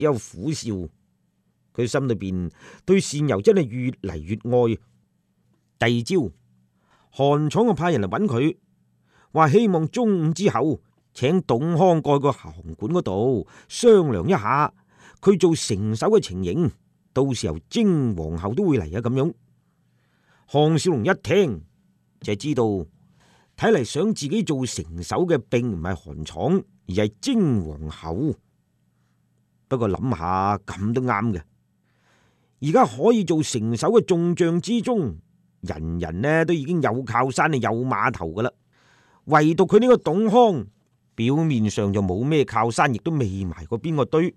休苦笑，佢心裏邊對善柔真係越嚟越愛。第二朝，韓闖就派人嚟揾佢，話希望中午之後請董康過個行館嗰度商量一下佢做城守嘅情形，到時候征皇后都會嚟啊咁樣。項少龍一聽就知道，睇嚟想自己做城守嘅並唔係韓闖，而係征皇后。不過諗下咁都啱嘅，而家可以做城守嘅眾將之中，人人呢都已經有靠山有碼頭噶啦，唯獨佢呢個董康，表面上就冇咩靠山，亦都未埋過邊個堆。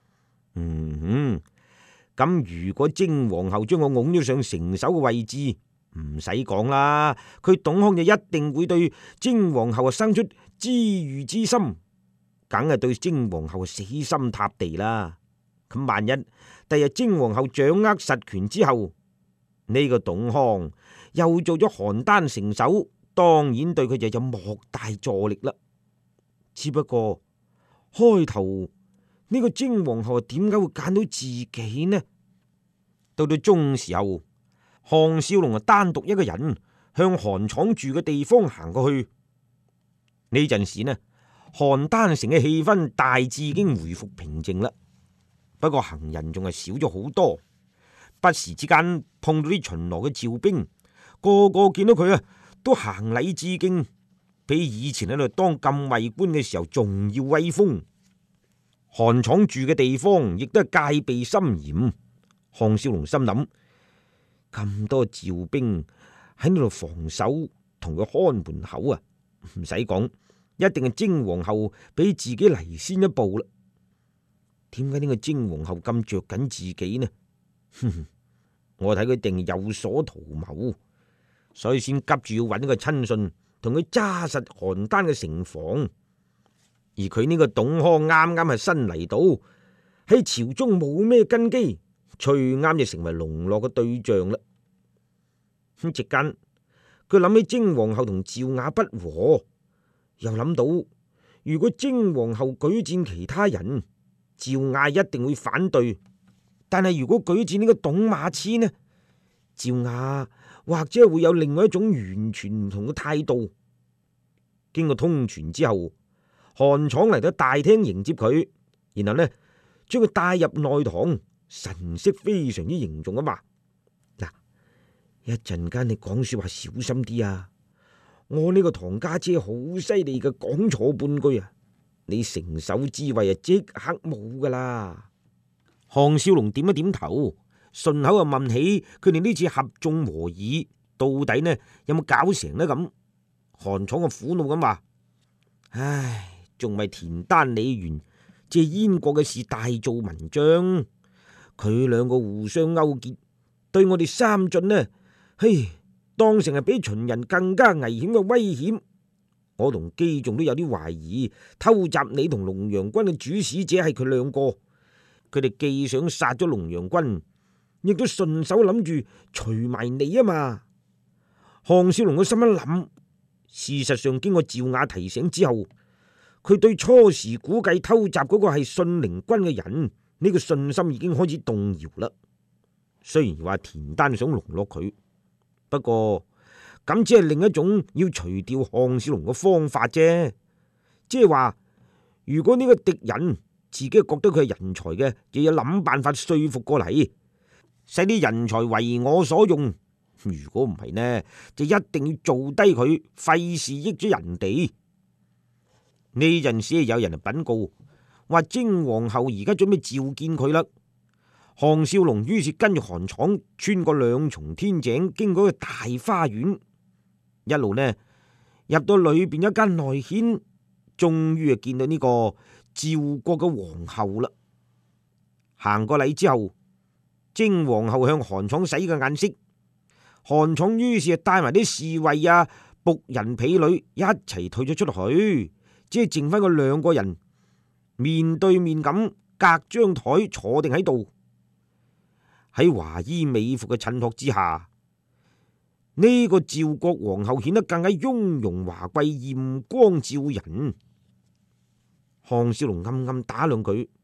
咁如果征皇后將我拱咗上城守嘅位置，唔使講啦，佢董康就一定會對征皇后生出知遇之心，梗係對征皇后死心塌地啦。咁萬一第日征皇后掌握實權之後，呢個董康又做咗邯鄲城守，當然對佢就有莫大助力啦。只不過開頭呢個征皇后點解會揀到自己呢？到中午時候，項少龍單獨一個人向韓闖住嘅地方行過去。呢陣時呢，邯鄲城嘅氣氛大致已經回復平靜啦。不過行人仲係少咗好多，不時之間碰到啲巡邏嘅趙兵，個個見到佢都行禮致敬，比以前喺度當禁衛官嘅時候仲要威風。韓闖住嘅地方亦都係戒備森嚴。項少龍心諗，咁多趙兵喺呢度防守同佢看門口唔使講，一定係征皇后比自己嚟先一步啦。點解呢個征皇后咁着緊自己呢？我睇佢定有所圖謀，所以先急住要揾個親信同佢揸實邯鄲嘅城防。而佢呢個董康啱啱係新嚟到，喺朝中冇咩根基，最啱就成為籠絡嘅對象啦。咁席間，佢諗起征皇后同趙雅不和，又諗到如果征皇后舉薦其他人，趙雅一定會反對。但係如果舉薦呢個董馬痴呢，趙雅或者會有另外一種完全唔同嘅態度。經過通傳之後，韓闖嚟到大廳迎接佢，然後呢將佢帶入內堂，神色非常之凝重啊嘛。嗱，一陣間你講說話小心啲啊！我呢個唐家姐好犀利嘅，講錯半句你城守之位即刻冇噶啦。項少龍點一點頭，順口問起佢哋呢次合縱和議到底呢有冇搞成呢？咁韓闖苦惱咁話：唉，仲咪田丹李元借燕國嘅事大做文章，佢兩個互相勾結，對我哋三晉呢，當成係比秦人更加危險嘅威險。我同姬仲都有啲懷疑，偷襲你同龍陽軍嘅主使者係佢兩個。佢哋既想殺咗龍陽軍，亦都順手諗住除埋你啊嘛。項少龍嘅心一諗，事實上經過趙雅提醒之後，佢對初時估計偷襲嗰個係信陵軍嘅人，呢個信心已經開始動搖啦。雖然話田丹想籠絡佢，不過咁只係另一種要除掉項少龍嘅方法啫。即係話，如果呢個敵人自己覺得佢係人才嘅，就要諗辦法說服過嚟，使啲人才為我所用。如果唔係呢，就一定要做低佢，費事益咗人哋。呢陣時有人嚟稟告，話征皇后而家準備召見佢啦。項少龍於是跟住韓闖穿過兩重天井，經過一個大花園，一路呢入到裏邊一間內軒，終於見到呢個趙國嘅皇后啦。行過禮之後，征皇后向韓闖使個眼色，韓闖於是帶埋啲侍衛僕人婢女一齊退咗出去，只係剩翻個兩個人面對面咁隔張台坐定喺度。喺華衣美服嘅襯托之下，呢個趙國皇后顯得更加雍容華貴、艷光照人。項少龍暗暗打量佢，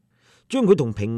將佢同平